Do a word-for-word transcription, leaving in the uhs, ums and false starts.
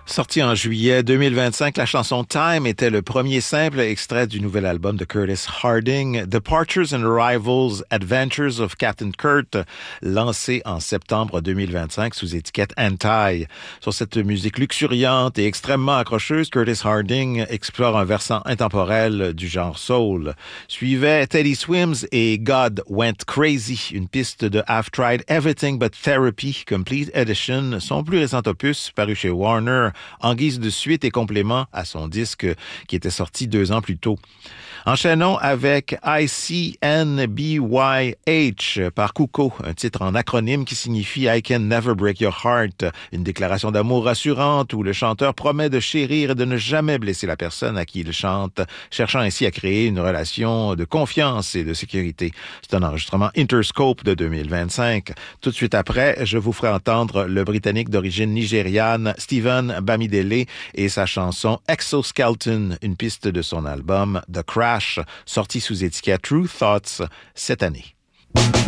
Sorti en juillet deux mille vingt-cinq, la chanson Time était le premier simple extrait du nouvel album de Curtis Harding, Departures and Arrivals, Adventures of Captain Kurt, lancé en septembre deux mille vingt-cinq sous étiquette Anti. Sur cette musique luxuriante et extrêmement accrocheuse, Curtis Harding explore un versant intemporel du genre soul. Suivait Teddy Swims et God Went Crazy, une piste de I've Tried Everything But Therapy, Complete Edition, son plus récent opus paru chez Warner, en guise de suite et complément à son disque qui était sorti deux ans plus tôt. Enchaînons avec I C N B Y H par Kuko, un titre en acronyme qui signifie I Can Never Break Your Heart, une déclaration d'amour rassurante où le chanteur promet de chérir et de ne jamais blesser la personne à qui il chante, cherchant ainsi à créer une relation de confiance et de sécurité. C'est un enregistrement Interscope de deux mille vingt-cinq. Tout de suite après, je vous ferai entendre le Britannique d'origine nigériane Stephen Bamidele et sa chanson Exoskeleton, une piste de son album The Crash, sorti sous étiquette True Thoughts cette année.